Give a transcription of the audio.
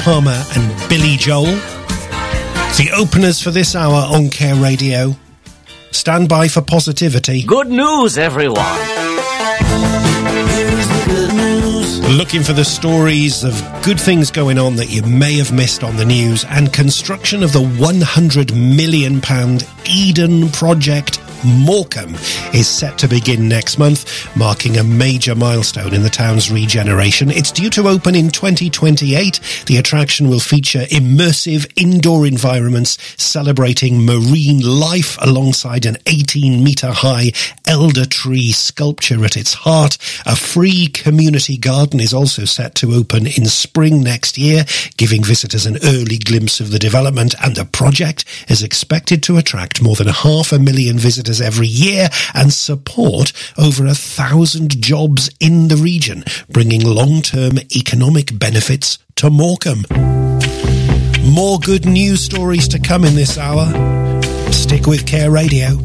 Palmer and Billy Joel. It's the openers for this hour on Care Radio. Stand by for positivity. Good news, everyone. Here's the good news. Looking for the stories of good things going on that you may have missed on the news, and construction of the £100 million Eden project Morecambe is set to begin next month, marking a major milestone in the town's regeneration. It's due to open in 2028. The attraction will feature immersive indoor environments celebrating marine life alongside an 18-metre-high elder tree sculpture at its heart. A free community garden is also set to open in spring next year, giving visitors an early glimpse of the development, and the project is expected to attract more than 500,000 visitors every year and support over 1,000 jobs in the region, bringing long-term economic benefits to Morecambe. More good news stories to come in this hour. Stick with Care Radio.